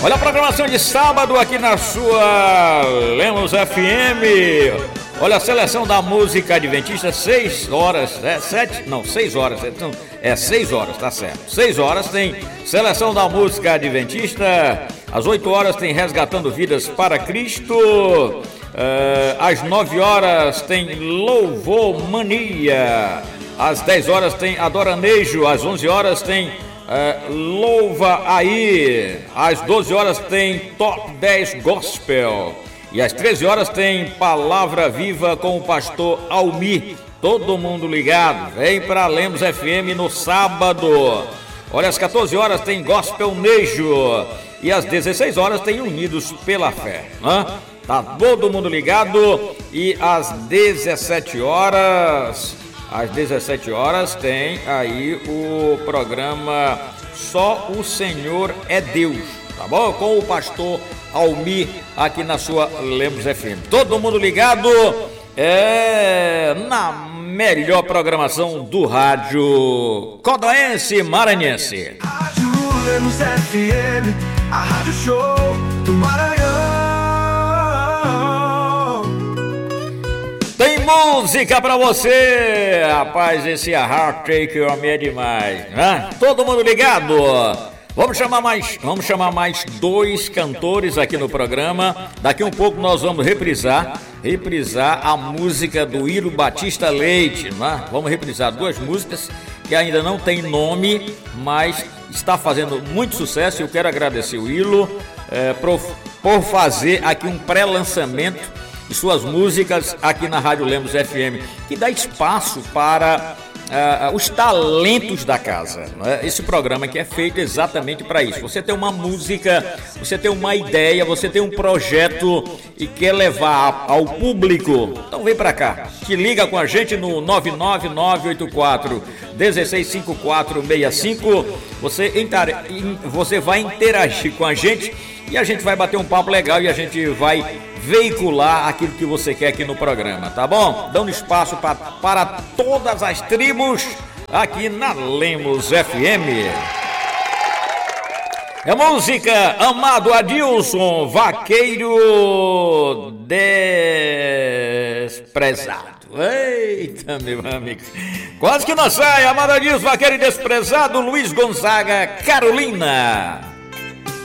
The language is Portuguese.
Olha a programação de sábado aqui na sua Lemos FM. Olha a seleção da música adventista, 6 horas, 6 horas, então, 6 horas, tá certo. 6 horas tem seleção da música adventista, às 8 horas tem Resgatando Vidas para Cristo, às 9 horas tem Louvor Mania, às 10 horas tem Adoranejo, às 11 horas tem Louva Aí, às 12 horas tem Top 10 Gospel e às 13 horas tem Palavra Viva com o pastor Almir. Todo mundo ligado, vem pra Lemos FM no sábado. Olha, às 14 horas tem Gospel Nejo e às 16 horas tem Unidos pela Fé, né? Tá todo mundo ligado. E às 17 horas... Às 17 horas tem aí o programa Só o Senhor é Deus, tá bom? Com o pastor Almir aqui na sua Lemos FM. Todo mundo ligado na melhor programação do rádio Codoense Maranhense. Rádio Lemos FM, a rádio show do Maranhão. Tem música pra você, rapaz, esse Heart Take On Me é demais, né? Todo mundo ligado? Vamos chamar mais 2 cantores aqui no programa. Daqui um pouco nós vamos reprisar a música do Ilo Batista Leite, né? Vamos reprisar 2 músicas que ainda não tem nome, mas está fazendo muito sucesso. Eu quero agradecer o Ilo por fazer aqui um pré-lançamento e suas músicas aqui na Rádio Lemos FM, que dá espaço para os talentos da casa, né? Esse programa que é feito exatamente para isso. Você tem uma música, você tem uma ideia, você tem um projeto e quer levar ao público, então vem para cá, te liga com a gente no 99984-165465, você vai interagir com a gente e a gente vai bater um papo legal e a gente vai veicular aquilo que você quer aqui no programa, tá bom? Dando espaço para todas as tribos aqui na Lemos FM. É música Amado Adilson, Vaqueiro Desprezado. Eita, meu amigo. Quase que não sai, Amado Adilson, Vaqueiro Desprezado, Luiz Gonzaga, Carolina.